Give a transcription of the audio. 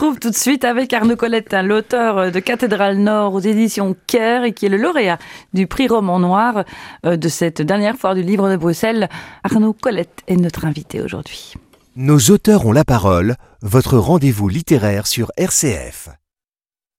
retrouve tout de suite avec Arnaud Colette, l'auteur de Cathédrale Nord aux éditions Caire et qui est le lauréat du prix Roman Noir de cette dernière foire du livre de Bruxelles. Arnaud Colette est notre invité aujourd'hui. Nos auteurs ont la parole, votre rendez-vous littéraire sur RCF.